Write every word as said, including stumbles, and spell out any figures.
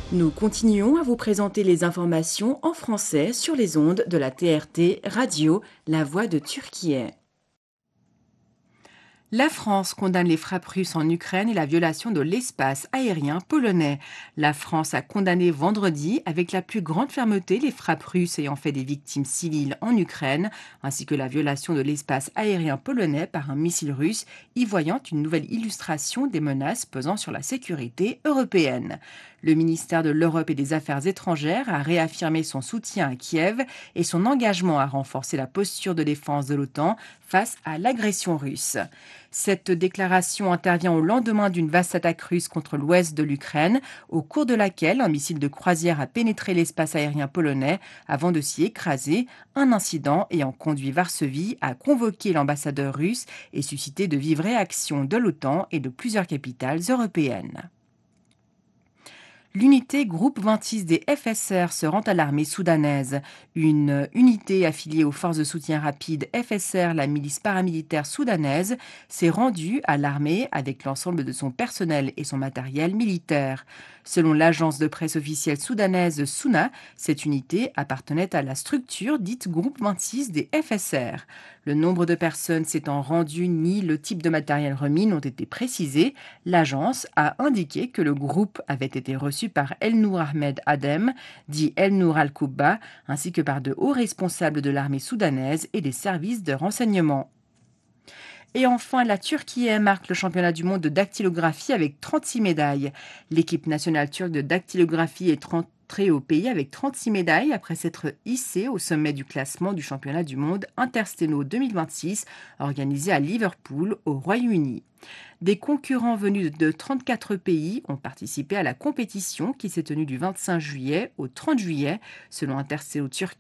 Nous continuons à vous présenter les informations en français sur les ondes de la T R T Radio, la voix de Turquie. La France condamne les frappes russes en Ukraine et la violation de l'espace aérien polonais. La France a condamné vendredi avec la plus grande fermeté les frappes russes ayant fait des victimes civiles en Ukraine, ainsi que la violation de l'espace aérien polonais par un missile russe, y voyant une nouvelle illustration des menaces pesant sur la sécurité européenne. Le ministère de l'Europe et des Affaires étrangères a réaffirmé son soutien à Kiev et son engagement à renforcer la posture de défense de l'OTAN face à l'agression russe. Cette déclaration intervient au lendemain d'une vaste attaque russe contre l'ouest de l'Ukraine, au cours de laquelle un missile de croisière a pénétré l'espace aérien polonais avant de s'y écraser, un incident ayant conduit Varsovie à convoquer l'ambassadeur russe et suscité de vives réactions de l'OTAN et de plusieurs capitales européennes. L'unité groupe vingt-six des F S R se rend à l'armée soudanaise. Une unité affiliée aux forces de soutien rapide F S R, la milice paramilitaire soudanaise, s'est rendue à l'armée avec l'ensemble de son personnel et son matériel militaire. Selon l'agence de presse officielle soudanaise SUNA, cette unité appartenait à la structure dite groupe vingt-six des F S R. Le nombre de personnes s'étant rendues ni le type de matériel remis n'ont été précisés. L'agence a indiqué que le groupe avait été reçu par El Nour Ahmed Adem, dit El Nour Al-Koubba, ainsi que par de hauts responsables de l'armée soudanaise et des services de renseignement. Et enfin, la Turquie marque le championnat du monde de dactylographie avec trente-six médailles. L'équipe nationale turque de dactylographie est entrée au pays avec trente-six médailles après s'être hissée au sommet du classement du championnat du monde Intersténo deux mille vingt-six organisé à Liverpool, au Royaume-Uni. Des concurrents venus de trente-quatre pays ont participé à la compétition qui s'est tenue du vingt-cinq juillet au trente juillet, selon Intersténo Turquie.